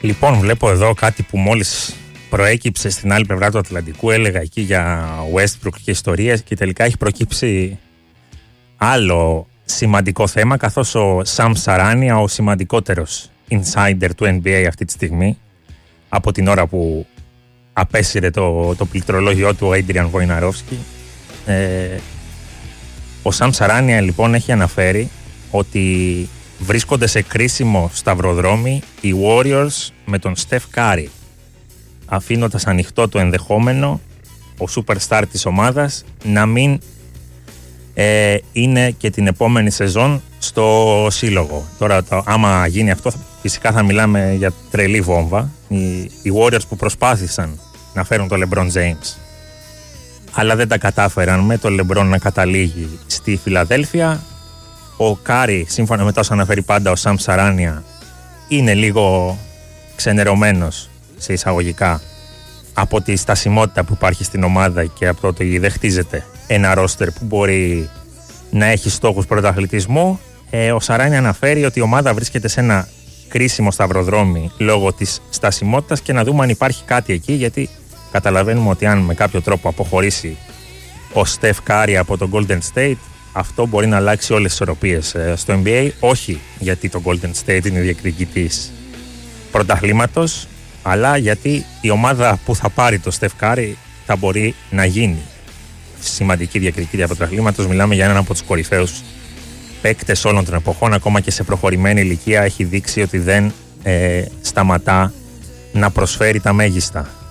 Λοιπόν, βλέπω εδώ κάτι που μόλις προέκυψε στην άλλη πλευρά του Ατλαντικού. Έλεγα εκεί για Westbrook και ιστορίες και τελικά έχει προκύψει άλλο σημαντικό θέμα, καθώς ο Sam Charania, ο σημαντικότερος insider του NBA αυτή τη στιγμή, από την ώρα που απέσυρε το πληκτρολόγιο του ο Adrian Wojnarowski, ο Sam Charania λοιπόν έχει αναφέρει ότι βρίσκονται σε κρίσιμο σταυροδρόμι οι Warriors με τον Steph Curry, αφήνοντας ανοιχτό το ενδεχόμενο ο superstar της ομάδας να μην είναι και την επόμενη σεζόν στο σύλλογο. Τώρα άμα γίνει αυτό φυσικά θα μιλάμε για τρελή βόμβα. Οι Warriors που προσπάθησαν να φέρουν τον LeBron James αλλά δεν τα κατάφεραν με τον LeBron να καταλήγει στη Φιλαδέλφια. Ο Κάρι, σύμφωνα με τα όσα αναφέρει πάντα ο Sam Charania, είναι λίγο ξενερωμένος σε εισαγωγικά από τη στασιμότητα που υπάρχει στην ομάδα και από το ότι δεν χτίζεται ένα ρόστερ που μπορεί να έχει στόχους πρωταθλητισμού. Ο Charania αναφέρει ότι η ομάδα βρίσκεται σε ένα κρίσιμο σταυροδρόμι λόγω της στασιμότητας και να δούμε αν υπάρχει κάτι εκεί, γιατί καταλαβαίνουμε ότι αν με κάποιο τρόπο αποχωρήσει ο Steph Curry από το Golden State, αυτό μπορεί να αλλάξει όλες τις ισορροπίες στο NBA, όχι γιατί το Golden State είναι διεκδικητής πρωταθλήματος, αλλά γιατί η ομάδα που θα πάρει το Steph Curry θα μπορεί να γίνει σημαντική διεκδικήτρια πρωταθλήματος. Μιλάμε για έναν από τους κορυφαίους παίκτες όλων των εποχών, ακόμα και σε προχωρημένη ηλικία έχει δείξει ότι δεν σταματά να προσφέρει τα μέγιστα.